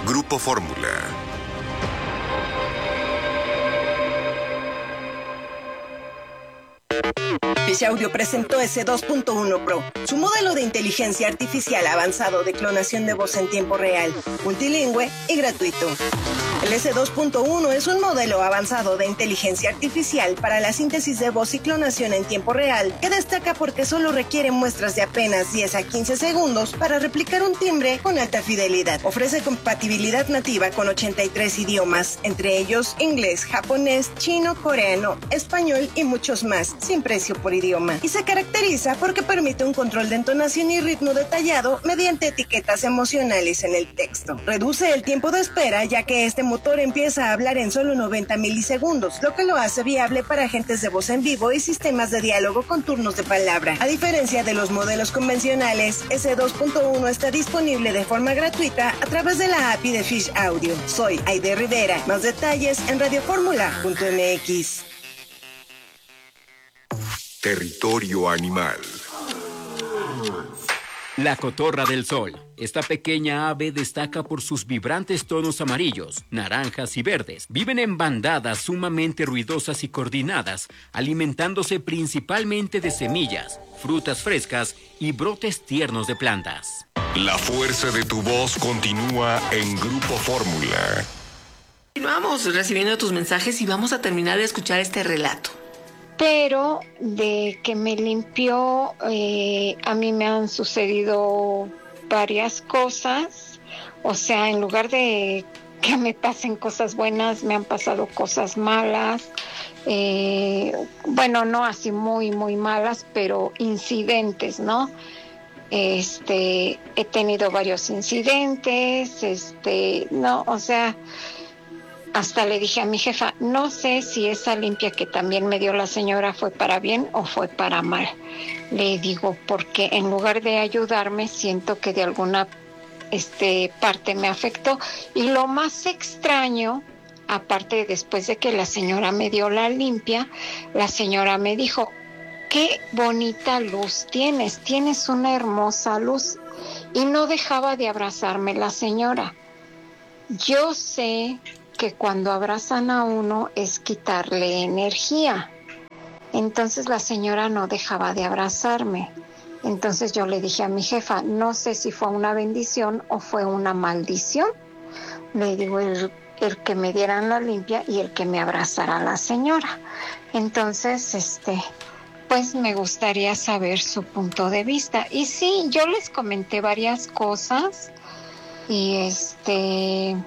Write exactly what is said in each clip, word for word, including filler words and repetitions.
Grupo Fórmula. Fish Audio presentó ese dos punto uno Pro, su modelo de inteligencia artificial avanzado de clonación de voz en tiempo real, multilingüe y gratuito. El ese dos punto uno es un modelo avanzado de inteligencia artificial para la síntesis de voz y clonación en tiempo real, que destaca porque solo requiere muestras de apenas diez a quince segundos para replicar un timbre con alta fidelidad. Ofrece compatibilidad nativa con ochenta y tres idiomas, entre ellos inglés, japonés, chino, coreano, español y muchos más, sin precio por idioma. Y se caracteriza porque permite un control de entonación y ritmo detallado mediante etiquetas emocionales en el texto. Reduce el tiempo de espera, ya que este motor empieza a hablar en solo noventa milisegundos, lo que lo hace viable para agentes de voz en vivo y sistemas de diálogo con turnos de palabra. A diferencia de los modelos convencionales, ese dos punto uno está disponible de forma gratuita a través de la A P I de Fish Audio. Soy Aide Rivera. Más detalles en radioformula punto eme equis. Territorio animal. La cotorra del sol. Esta pequeña ave destaca por sus vibrantes tonos amarillos, naranjas y verdes. Viven en bandadas sumamente ruidosas y coordinadas, alimentándose principalmente de semillas, frutas frescas y brotes tiernos de plantas. La fuerza de tu voz continúa en Grupo Fórmula. Continuamos recibiendo tus mensajes y vamos a terminar de escuchar este relato. Pero de que me limpió, eh, a mí me han sucedido varias cosas. O sea, en lugar de que me pasen cosas buenas, me han pasado cosas malas. Eh, bueno, no así muy, muy malas, pero incidentes, ¿no? Este, he tenido varios incidentes, este, no, o sea... Hasta le dije a mi jefa, no sé si esa limpia que también me dio la señora fue para bien o fue para mal. Le digo, porque en lugar de ayudarme, siento que de alguna este, parte me afectó. Y lo más extraño, aparte después de que la señora me dio la limpia, la señora me dijo, qué bonita luz tienes, tienes una hermosa luz. Y no dejaba de abrazarme la señora. Yo sé que cuando abrazan a uno es quitarle energía. Entonces la señora no dejaba de abrazarme. Entonces yo le dije a mi jefa, no sé si fue una bendición o fue una maldición. Le digo, el, el que me dieran la limpia y el que me abrazara la señora. Entonces, este, pues me gustaría saber su punto de vista. Y sí, yo les comenté varias cosas y este...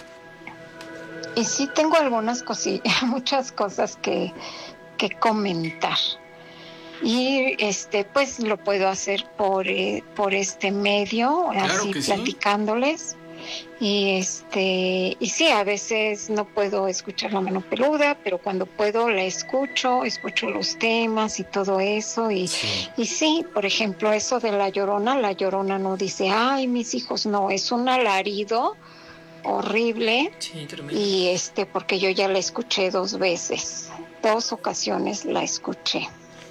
Y sí tengo algunas cosillas, muchas cosas que, que comentar. Y este, pues lo puedo hacer por, eh, por este medio, claro, así platicándoles. Sí. Y este, y sí, a veces no puedo escuchar La Mano Peluda, pero cuando puedo la escucho, escucho los temas y todo eso. Y sí, y sí, por ejemplo, eso de La Llorona, La Llorona no dice, ay, mis hijos, no, es un alarido horrible. Sí, y este porque yo ya la escuché dos veces, dos ocasiones la escuché.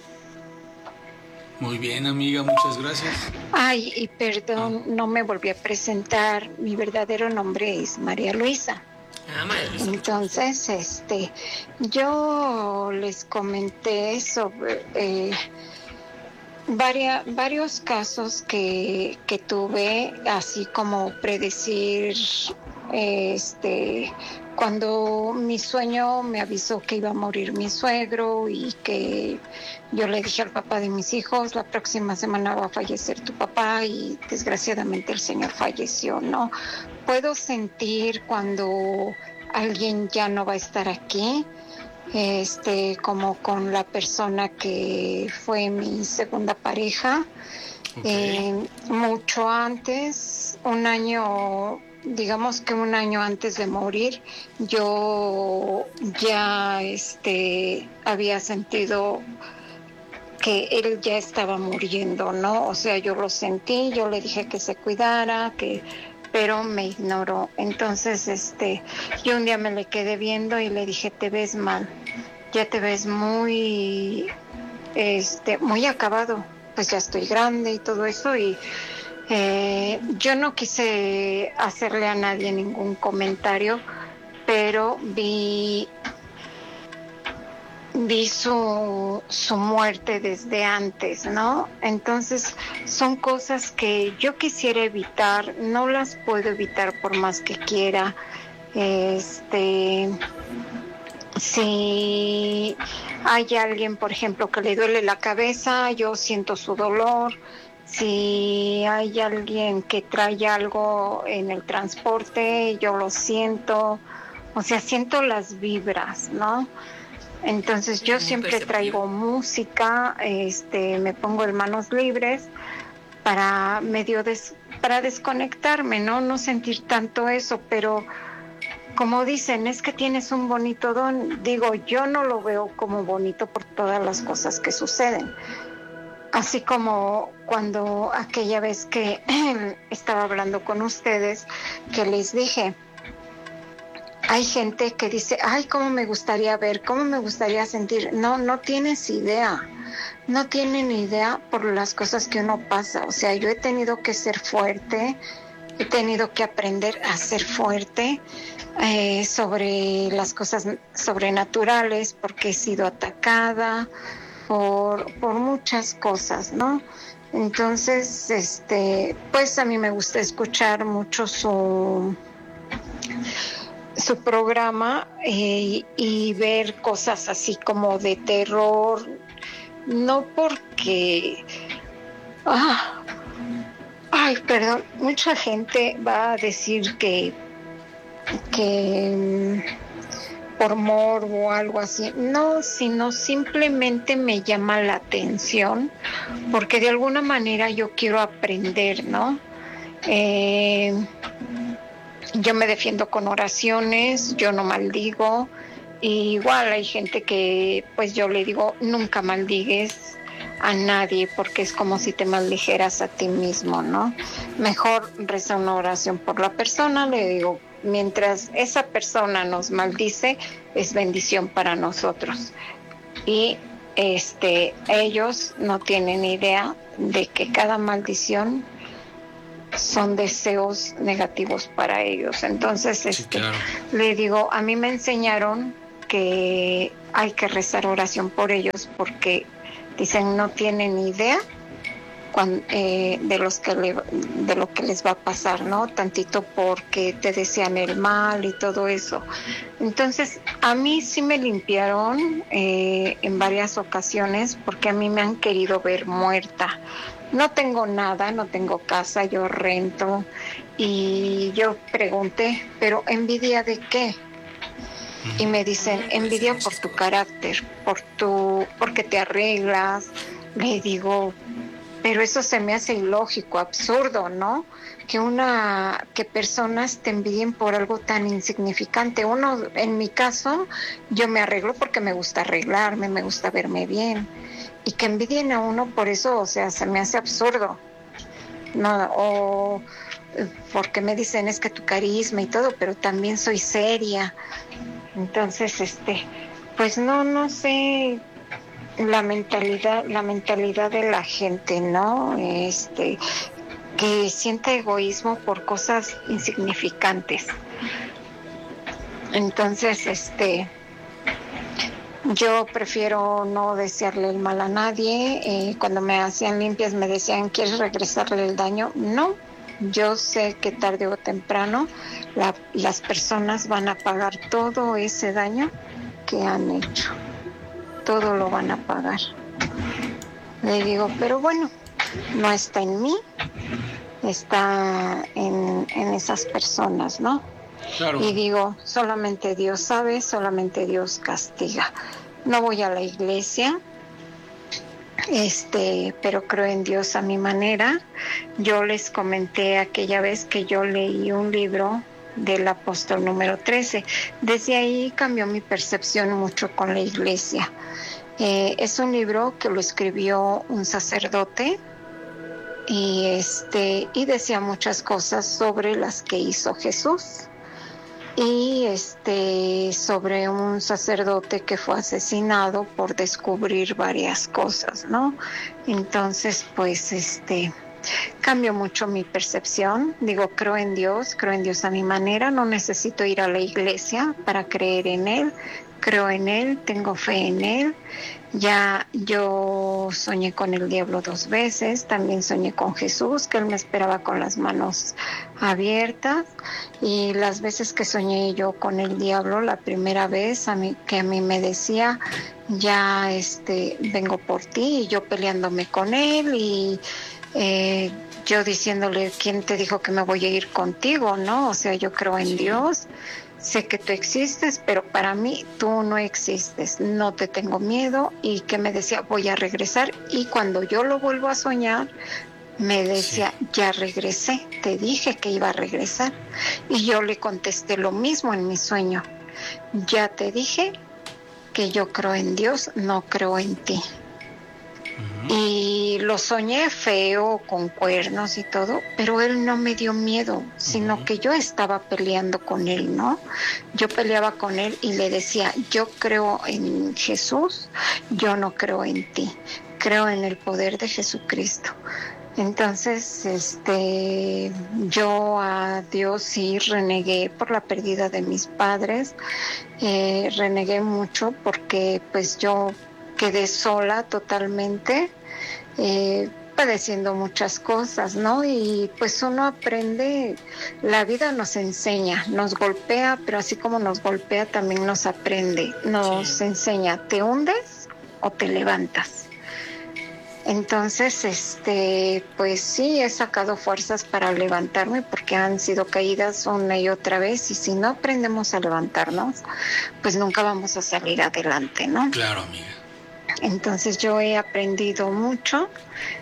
Muy bien, amiga, muchas gracias. Ay, y perdón, ah. no me volví a presentar. Mi verdadero nombre es María Luisa. Ah, María Luisa. Entonces, este, yo les comenté sobre eh, Varia, varios casos que, que tuve, así como predecir, este, cuando mi sueño me avisó que iba a morir mi suegro y que yo le dije al papá de mis hijos, la próxima semana va a fallecer tu papá y desgraciadamente el señor falleció, ¿no? Puedo sentir cuando alguien ya no va a estar aquí. Este, como con la persona que fue mi segunda pareja, okay. eh, mucho antes, un año, digamos que un año antes de morir, yo ya este, había sentido que él ya estaba muriendo, ¿no? O sea, yo lo sentí, yo le dije que se cuidara, que... pero me ignoró. Entonces, este, yo un día me le quedé viendo y le dije, te ves mal, ya te ves muy, este, muy acabado, pues ya estoy grande y todo eso, y Eh, yo no quise hacerle a nadie ningún comentario, pero vi vi su, su muerte desde antes, ¿no? Entonces son cosas que yo quisiera evitar, no las puedo evitar por más que quiera. Este, si hay alguien, por ejemplo, que le duele la cabeza, yo siento su dolor. Si hay alguien que trae algo en el transporte, yo lo siento. O sea, siento las vibras, ¿no? Entonces yo siempre traigo música, este, me pongo en manos libres para medio des, para desconectarme, ¿no? No sentir tanto eso, pero como dicen, es que tienes un bonito don. Digo, yo no lo veo como bonito por todas las cosas que suceden. Así como cuando aquella vez que estaba hablando con ustedes, que les dije, hay gente que dice, ay, cómo me gustaría ver, cómo me gustaría sentir. No, no tienes idea, no tienen idea por las cosas que uno pasa. O sea, yo he tenido que ser fuerte, he tenido que aprender a ser fuerte eh, sobre las cosas sobrenaturales, porque he sido atacada por, por muchas cosas, ¿no? Entonces, este, pues a mí me gusta escuchar mucho su... su programa eh, y ver cosas así como de terror, no porque ah, ay, perdón, mucha gente va a decir que que por morbo o algo así, no, sino simplemente me llama la atención porque de alguna manera yo quiero aprender, ¿no? Eh, Yo me defiendo con oraciones, yo no maldigo. Y igual hay gente que pues yo le digo, nunca maldigues a nadie porque es como si te maldijeras a ti mismo, ¿no? Mejor reza una oración por la persona, le digo, mientras esa persona nos maldice, es bendición para nosotros. Y este, ellos no tienen idea de que cada maldición son deseos negativos para ellos. Entonces, este, sí, claro. Le digo, a mí me enseñaron que hay que rezar oración por ellos porque dicen no tienen idea cuando, eh, de los que le, de lo que les va a pasar, ¿no? Tantito porque te desean el mal y todo eso. Entonces, a mí sí me limpiaron eh, en varias ocasiones porque a mí me han querido ver muerta. No tengo nada, no tengo casa, yo rento. Y yo pregunté, ¿pero envidia de qué? Y me dicen, envidia por tu carácter, por tu, porque te arreglas. Le digo, pero eso se me hace ilógico, absurdo, ¿no? Que una, que personas te envidien por algo tan insignificante. Uno, en mi caso, yo me arreglo porque me gusta arreglarme, me gusta verme bien. Y que envidien a uno por eso, o sea, se me hace absurdo. No, o porque me dicen es que tu carisma y todo, pero también soy seria. Entonces, este, pues no, no sé la mentalidad, la mentalidad de la gente, ¿no? Este, que siente egoísmo por cosas insignificantes. Entonces, este, yo prefiero no desearle el mal a nadie. Eh, cuando me hacían limpias me decían, ¿quieres regresarle el daño? No, yo sé que tarde o temprano la, las personas van a pagar todo ese daño que han hecho. Todo lo van a pagar. Le digo, pero bueno, no está en mí, está en, en esas personas, ¿no? Claro. Y digo, solamente Dios sabe, solamente Dios castiga. No voy a la iglesia, este, pero creo en Dios a mi manera. Yo les comenté aquella vez que yo leí un libro del apóstol número trece. Desde ahí cambió mi percepción mucho con la iglesia. Eh, es un libro que lo escribió un sacerdote y este y decía muchas cosas sobre las que hizo Jesús. Y este sobre un sacerdote que fue asesinado por descubrir varias cosas, ¿no? Entonces, pues, este, Cambio mucho mi percepción. Digo, creo en Dios, creo en Dios a mi manera. No necesito ir a la iglesia para creer en Él. Creo en Él, tengo fe en Él. Ya yo soñé con el diablo dos veces, también soñé con Jesús, que Él me esperaba con las manos abiertas. Y las veces que soñé yo con el diablo, la primera vez a mí, que a mí me decía, ya este, vengo por ti, y yo peleándome con Él y eh, yo diciéndole, ¿quién te dijo que me voy a ir contigo? ¿No? O sea, yo creo en Dios. Sé que tú existes, pero para mí tú no existes, no te tengo miedo. Y que me decía, voy a regresar. Y cuando yo lo vuelvo a soñar, me decía, sí, ya regresé, te dije que iba a regresar. Y yo le contesté lo mismo en mi sueño, ya te dije que yo creo en Dios, no creo en ti. Y lo soñé feo, con cuernos y todo, pero él no me dio miedo, sino uh-huh. que yo estaba peleando con él, ¿no? Yo peleaba con él y le decía, yo creo en Jesús, yo no creo en ti, creo en el poder de Jesucristo. Entonces, este, yo a Dios sí renegué por la pérdida de mis padres, eh, renegué mucho porque pues yo quedé sola totalmente, eh, padeciendo muchas cosas, ¿no? Y pues uno aprende, la vida nos enseña, nos golpea, pero así como nos golpea también nos aprende, nos sí. enseña, ¿te hundes o te levantas? Entonces, este, pues sí, he sacado fuerzas para levantarme porque han sido caídas una y otra vez, y si no aprendemos a levantarnos, pues nunca vamos a salir adelante, ¿no? Claro, amiga. Entonces yo he aprendido mucho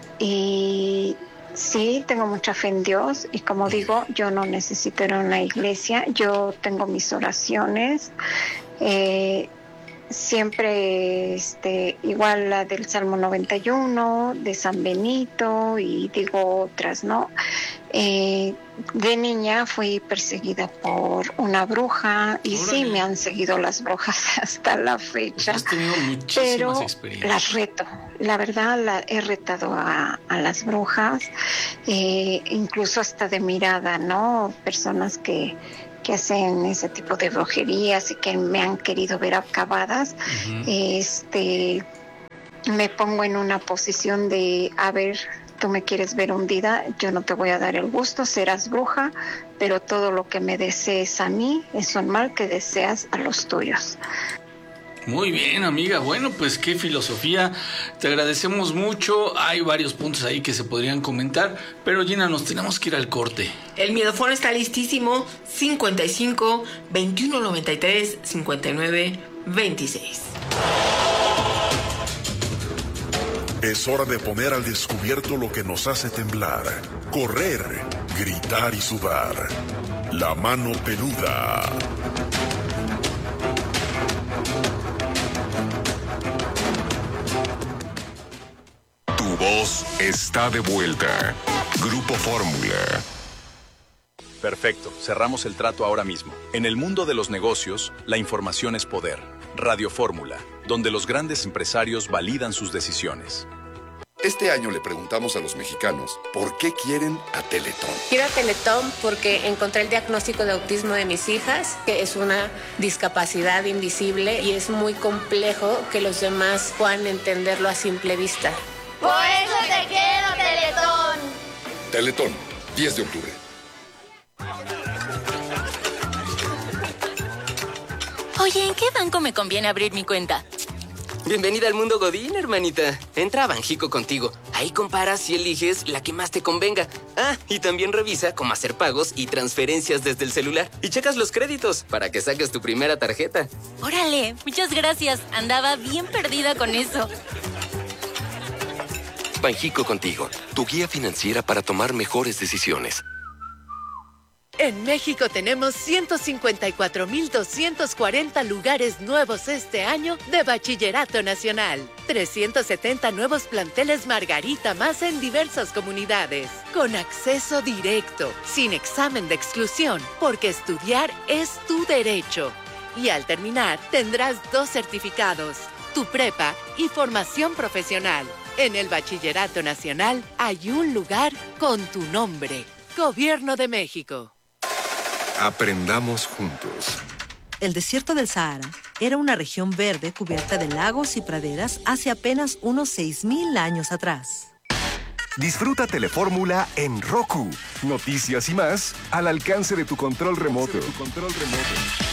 y sí, tengo mucha fe en Dios, y como digo, yo no necesito ir a una iglesia, yo tengo mis oraciones, eh, siempre este, igual la del Salmo noventa y uno, de San Benito, y digo otras, ¿no? Eh, de niña fui perseguida por una bruja y Órale. sí me han seguido las brujas hasta la fecha. Has tenido muchísimas pero experiencias. Las reto, la verdad la he retado a, a las brujas, eh, incluso hasta de mirada, ¿no? Personas que que hacen ese tipo de brujerías y que me han querido ver acabadas, uh-huh. este, me pongo en una posición de, a ver, tú me quieres ver hundida, yo no te voy a dar el gusto, serás bruja, pero todo lo que me desees a mí es un mal que deseas a los tuyos. Muy bien, amiga. Bueno, pues qué filosofía. Te agradecemos mucho. Hay varios puntos ahí que se podrían comentar, pero Gina, nos tenemos que ir al corte. El miedofono está listísimo. cincuenta y cinco, veintiuno noventa y tres, cincuenta y nueve, veintiséis. Es hora de poner al descubierto lo que nos hace temblar, correr, gritar y sudar. La mano peluda. Voz está de vuelta. Grupo Fórmula. Perfecto, cerramos el trato ahora mismo. En el mundo de los negocios, la información es poder. Radio Fórmula, donde los grandes empresarios validan sus decisiones. Este año le preguntamos a los mexicanos por qué quieren a Teletón. Quiero a Teletón porque encontré el diagnóstico de autismo de mis hijas, que es una discapacidad invisible y es muy complejo que los demás puedan entenderlo a simple vista. Por eso te quiero, Teletón. Teletón, diez de octubre. Oye, ¿en qué banco me conviene abrir mi cuenta? Bienvenida al mundo Godín, hermanita. Entra a Banjico Contigo. Ahí comparas y eliges la que más te convenga. Ah, y también revisa cómo hacer pagos y transferencias desde el celular. Y checas los créditos para que saques tu primera tarjeta. Órale, muchas gracias. Andaba bien perdida con eso. Banjico Contigo, tu guía financiera para tomar mejores decisiones. En México tenemos ciento cincuenta y cuatro mil doscientos cuarenta lugares nuevos este año de Bachillerato Nacional. trescientos setenta nuevos planteles Margarita más en diversas comunidades. Con acceso directo, sin examen de exclusión, porque estudiar es tu derecho. Y al terminar, tendrás dos certificados, tu prepa y formación profesional. En el Bachillerato Nacional hay un lugar con tu nombre. Gobierno de México. Aprendamos juntos. El desierto del Sahara era una región verde cubierta de lagos y praderas hace apenas unos seis mil años atrás. Disfruta Telefórmula en Roku. Noticias y más al alcance de tu control remoto. Tu control remoto.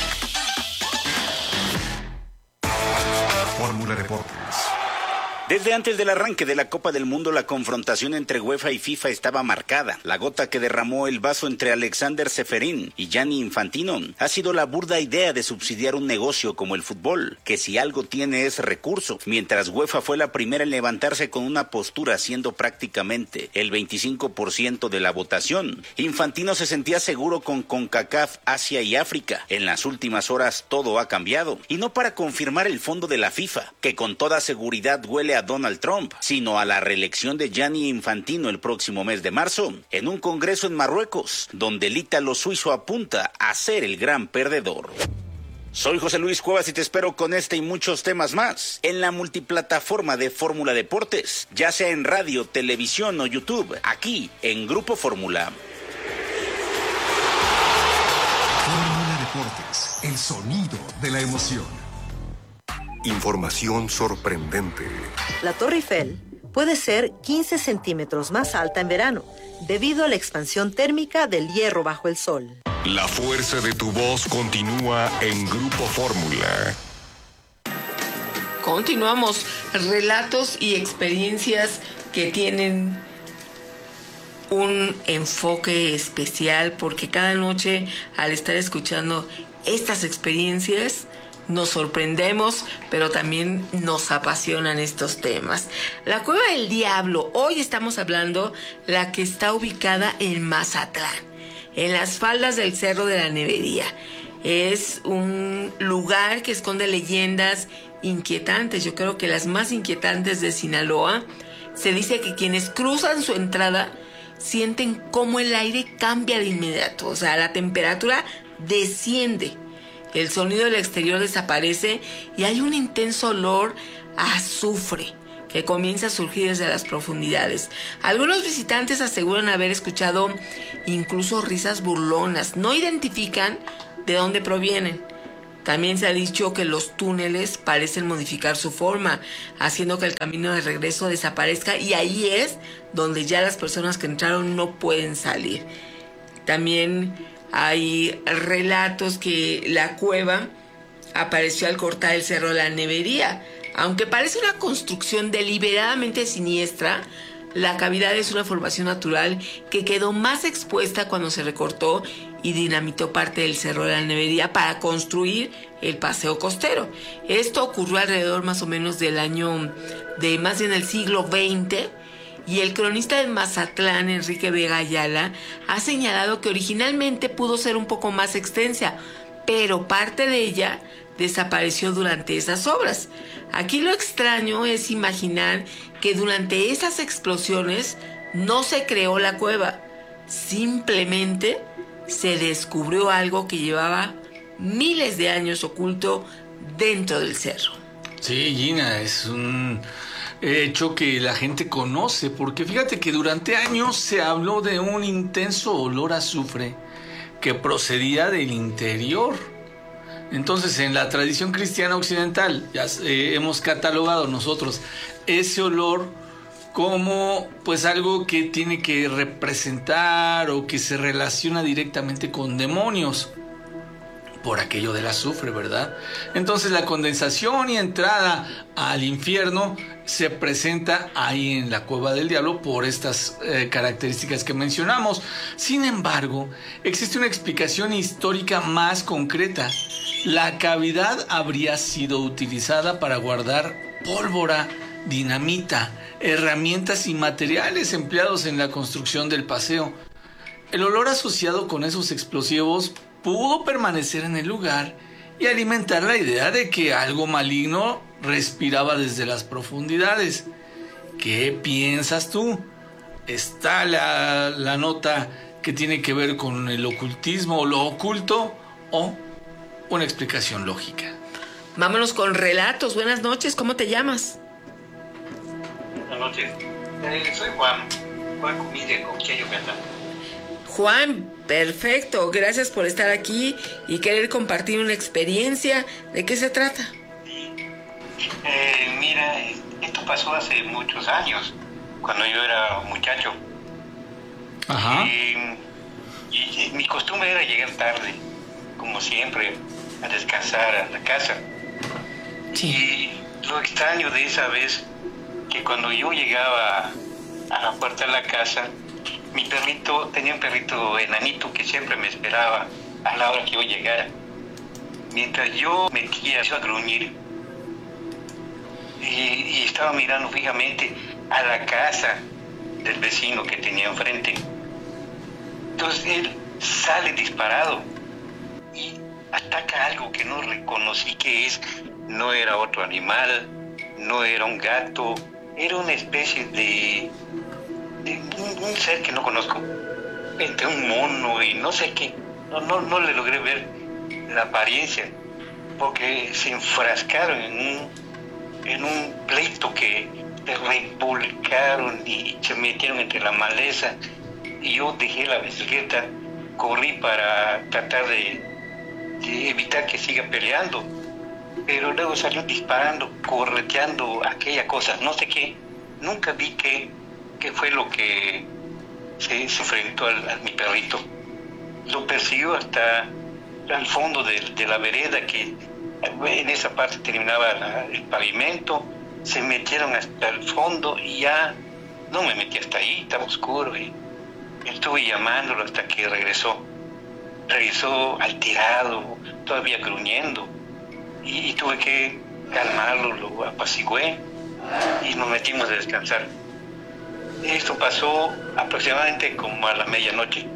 Fórmula Deportes. Desde antes del arranque de la Copa del Mundo, la confrontación entre UEFA y FIFA estaba marcada. La gota que derramó el vaso entre Alexander Ceferín y Gianni Infantino ha sido la burda idea de subsidiar un negocio como el fútbol, que si algo tiene es recurso, mientras UEFA fue la primera en levantarse con una postura siendo prácticamente el veinticinco por ciento de la votación. Infantino se sentía seguro con CONCACAF, Asia y África. En las últimas horas todo ha cambiado, y no para confirmar el fondo de la FIFA, que con toda seguridad huele a Donald Trump, sino a la reelección de Gianni Infantino el próximo mes de marzo, en un congreso en Marruecos, donde el ítalo suizo apunta a ser el gran perdedor. Soy José Luis Cuevas y te espero con este y muchos temas más en la multiplataforma de Fórmula Deportes, ya sea en radio, televisión o YouTube, aquí en Grupo Fórmula. Fórmula Deportes, el sonido de la emoción. Información sorprendente. La Torre Eiffel puede ser quince centímetros más alta en verano, debido a la expansión térmica del hierro bajo el sol. La fuerza de tu voz continúa en Grupo Fórmula. Continuamos. Relatos y experiencias que tienen un enfoque especial, porque cada noche al estar escuchando estas experiencias nos sorprendemos, pero también nos apasionan estos temas. La Cueva del Diablo, hoy estamos hablando la que está ubicada en Mazatlán, en las faldas del Cerro de la Nevería. Es un lugar que esconde leyendas inquietantes, yo creo que las más inquietantes de Sinaloa. Se dice que quienes cruzan su entrada sienten cómo el aire cambia de inmediato, o sea, la temperatura desciende. El sonido del exterior desaparece y hay un intenso olor a azufre que comienza a surgir desde las profundidades. Algunos visitantes aseguran haber escuchado incluso risas burlonas. No identifican de dónde provienen. También se ha dicho que los túneles parecen modificar su forma, haciendo que el camino de regreso desaparezca, y ahí es donde ya las personas que entraron no pueden salir. También hay relatos que la cueva apareció al cortar el Cerro de la Nevería. Aunque parece una construcción deliberadamente siniestra, la cavidad es una formación natural que quedó más expuesta cuando se recortó y dinamitó parte del Cerro de la Nevería para construir el paseo costero. Esto ocurrió alrededor más o menos del año de más bien el siglo veinte. Y el cronista de Mazatlán, Enrique Vega Ayala, ha señalado que originalmente pudo ser un poco más extensa, pero parte de ella desapareció durante esas obras. Aquí lo extraño es imaginar que durante esas explosiones no se creó la cueva, simplemente se descubrió algo que llevaba miles de años oculto dentro del cerro. Sí, Gina, es un hecho que la gente conoce, porque fíjate que durante años se habló de un intenso olor a azufre que procedía del interior. Entonces, en la tradición cristiana occidental, ya eh, hemos catalogado nosotros ese olor como pues algo que tiene que representar o que se relaciona directamente con demonios, por aquello del azufre, ¿verdad? Entonces la condensación y entrada al infierno se presenta ahí en la Cueva del Diablo por estas eh, características que mencionamos. Sin embargo, existe una explicación histórica más concreta. La cavidad habría sido utilizada para guardar pólvora, dinamita, herramientas y materiales empleados en la construcción del paseo. El olor asociado con esos explosivos pudo permanecer en el lugar y alimentar la idea de que algo maligno respiraba desde las profundidades. ¿Qué piensas tú? ¿Está la, la nota que tiene que ver con el ocultismo o lo oculto, o una explicación lógica? Vámonos con relatos. Buenas noches, ¿cómo te llamas? buenas noches. Eh, soy Juan, Juan Cumí de Coquilla, Yucatán. Juan, perfecto. Gracias por estar aquí y querer compartir una experiencia. ¿De qué se trata? Eh, mira, esto pasó hace muchos años, cuando yo era muchacho. Ajá. Y, y, y mi costumbre era llegar tarde, como siempre, a descansar a la casa. Sí. Y lo extraño de esa vez, que cuando yo llegaba a la puerta de la casa, mi perrito, tenía un perrito enanito que siempre me esperaba a la hora que yo llegara. Mientras yo metía eso a gruñir, y, y estaba mirando fijamente a la casa del vecino que tenía enfrente. Entonces él sale disparado y ataca algo que no reconocí que es. No era otro animal, no era un gato, era una especie de, de un, un ser que no conozco, entre un mono y no sé qué. No, no, no le logré ver la apariencia, porque se enfrascaron en un, en un pleito que revolcaron y se metieron entre la maleza, y yo dejé la bicicleta, corrí para tratar de, de evitar que siga peleando, pero luego salió disparando, correteando aquella cosa, no sé qué. Nunca vi qué, qué fue lo que se, se enfrentó al, a mi perrito. Lo persiguió hasta al fondo de, de la vereda, que en esa parte terminaba la, el pavimento. Se metieron hasta el fondo y ya no me metí hasta ahí, estaba oscuro, y estuve llamándolo hasta que regresó. Regresó alterado, todavía gruñendo, y, y tuve que calmarlo, lo apacigué y nos metimos a descansar. Esto pasó aproximadamente como a la medianoche.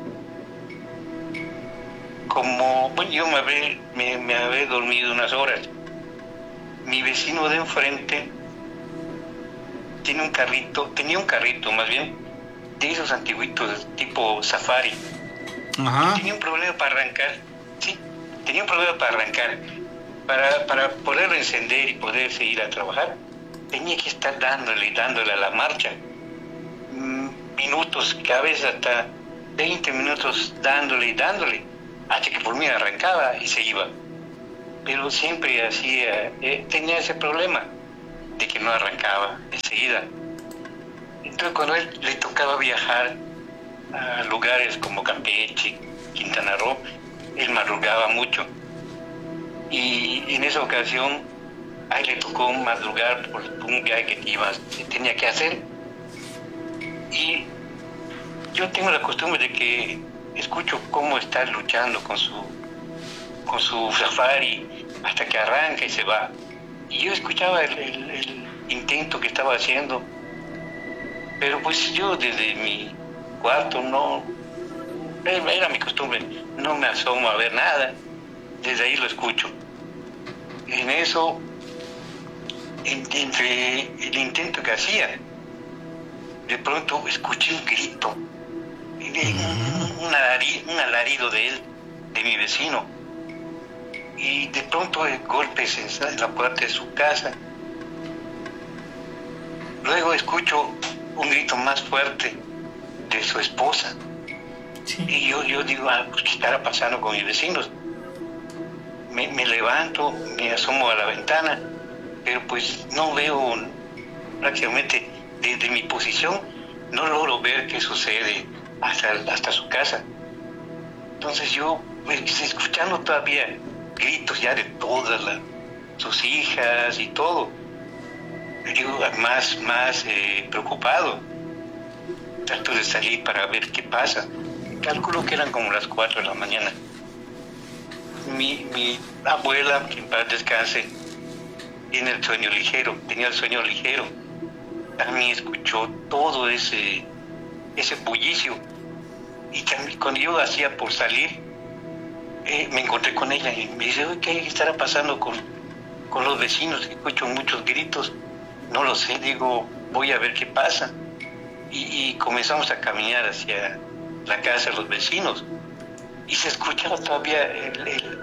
Como, bueno, yo me había, me, me había dormido unas horas. Mi vecino de enfrente tiene un carrito, tenía un carrito más bien, de esos antiguitos tipo safari. Ajá. Tenía un problema para arrancar, sí, tenía un problema para arrancar. Para, para poderlo encender y poder seguir a trabajar, tenía que estar dándole y dándole a la marcha. Minutos, cada vez hasta veinte minutos dándole y dándole, hasta que por mí arrancaba y se iba. Pero siempre hacía, eh, tenía ese problema de que no arrancaba enseguida. Entonces cuando a él le tocaba viajar a lugares como Campeche, Quintana Roo, él madrugaba mucho. Y en esa ocasión a él le tocó madrugar por un viaje que iba, que tenía que hacer. Y yo tengo la costumbre de que escucho cómo está luchando con su con su safari hasta que arranca y se va. Y yo escuchaba el, el, el intento que estaba haciendo, pero pues yo desde mi cuarto no, era mi costumbre, no me asomo a ver nada, desde ahí lo escucho. En eso, entre el intento que hacía, de pronto escuché un grito, un, un, alarido, un alarido de él, de mi vecino, y de pronto golpes en la puerta de su casa. Luego escucho un grito más fuerte de su esposa. Sí. Y yo, yo digo, ah, pues, ¿qué estará pasando con mis vecinos? Me, me levanto, me asomo a la ventana, pero pues no veo prácticamente desde mi posición, no logro ver qué sucede hasta, hasta su casa. Entonces yo, pues, escuchando todavía gritos ya de todas la, sus hijas y todo, yo más, más eh, preocupado, trato de salir para ver qué pasa. Calculo que eran como las cuatro de la mañana. Mi, mi abuela, que en paz descanse, tiene el sueño ligero, tenía el sueño ligero. También escuchó todo ese, ese bullicio. Y también cuando yo hacía por salir, eh, me encontré con ella y me dice, ¿qué estará pasando con, con los vecinos? Escucho muchos gritos. No lo sé, digo, voy a ver qué pasa. Y, y comenzamos a caminar hacia la casa de los vecinos. Y se escuchaba todavía el, el,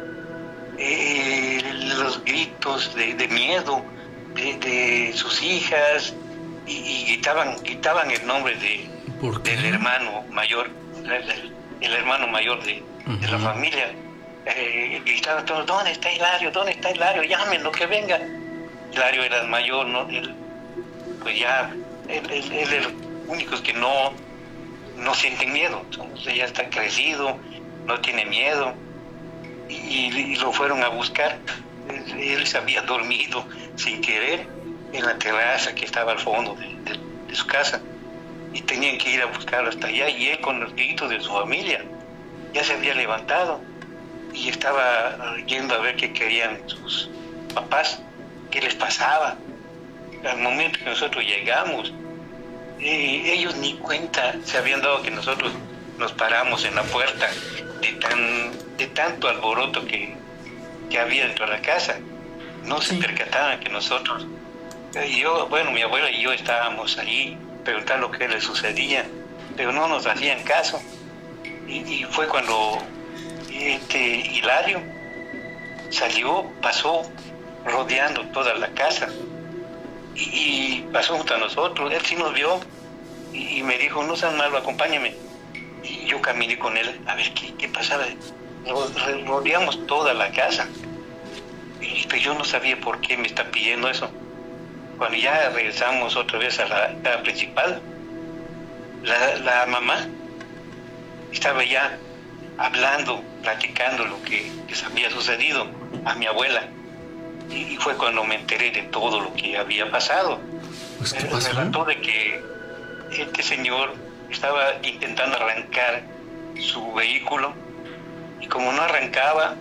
el, los gritos de, de miedo de, de sus hijas, y, y gritaban, gritaban el nombre de, del hermano mayor, el, el hermano mayor de, uh-huh. de la familia. Eh, gritaban todos, ¿dónde está Hilario? ¿Dónde está Hilario? Llámenlo, que venga. Hilario era el mayor, ¿no? Él, pues ya, él, él, él es el único que no, no siente miedo. Entonces ya está crecido, no tiene miedo. Y, y lo fueron a buscar. Él, él se había dormido sin querer en la terraza que estaba al fondo de, de, de su casa. Y tenían que ir a buscarlo hasta allá. Y él, con los gritos de su familia, ya se había levantado. Y estaba yendo a ver qué querían sus papás, qué les pasaba. Al momento que nosotros llegamos, eh, ellos ni cuenta se habían dado que nosotros nos paramos en la puerta de tan de tanto alboroto que, que había dentro de la casa. No se percataban que nosotros, eh, yo, bueno, mi abuela y yo estábamos allí preguntando qué les sucedía, pero no nos hacían caso. Y, y fue cuando este Hilario salió, pasó rodeando toda la casa y, y pasó junto a nosotros. Él sí nos vio y, y me dijo, no sean malos, acompáñame. Y yo caminé con él a ver qué, qué pasaba. Rodeamos toda la casa y pues yo no sabía por qué me está pidiendo eso. Cuando ya regresamos otra vez a la casa principal, la, la mamá estaba ya hablando, platicando lo que les había sucedido a mi abuela. Y, y fue cuando me enteré de todo lo que había pasado. Pues, ¿qué me pasó? relató de que este señor estaba intentando arrancar su vehículo y como no arrancaba,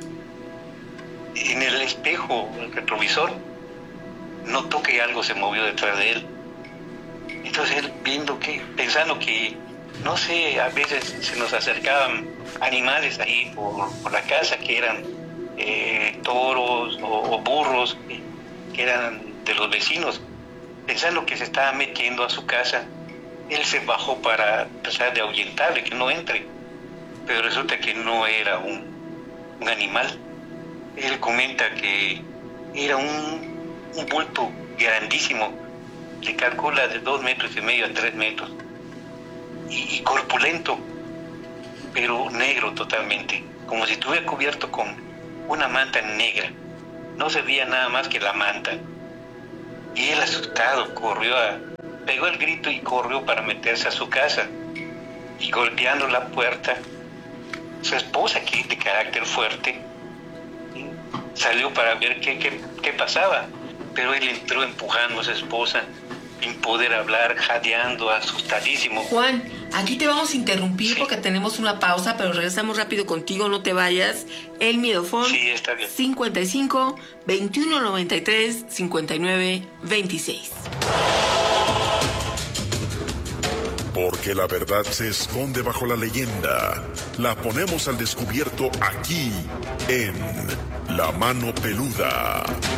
en el espejo, el retrovisor, notó que algo se movió detrás de él. Entonces él, viendo que, pensando que, no sé, a veces se nos acercaban animales ahí por, por la casa que eran eh, toros o, o burros que, que eran de los vecinos, pensando que se estaba metiendo a su casa, él se bajó para tratar de ahuyentarle, que no entre, pero resulta que no era un, un animal. Él comenta que era un, un bulto grandísimo, le calcula de dos metros y medio a tres metros, y, y corpulento, pero negro totalmente, como si estuviera cubierto con una manta negra. No se veía nada más que la manta. Y él, asustado, corrió a, pegó el grito y corrió para meterse a su casa. Y golpeando la puerta, su esposa, que es de carácter fuerte, salió para ver qué, qué, qué pasaba. Pero él entró empujando a su esposa, sin poder hablar, jadeando, asustadísimo. Juan, aquí te vamos a interrumpir sí. porque tenemos una pausa, pero regresamos rápido contigo, no te vayas. El Miedofón. Sí, está bien. cincuenta y cinco, veintiuno noventa y tres, cincuenta y nueve, veintiséis. Porque la verdad se esconde bajo la leyenda. La ponemos al descubierto aquí, en La Mano Peluda.